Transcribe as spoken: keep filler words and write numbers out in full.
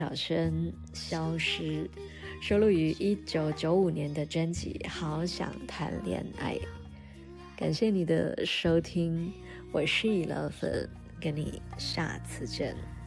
小轩消失，收录于一九九五年的专辑《好想谈恋爱》。感谢你的收听，我是以乐粉，跟你下次见。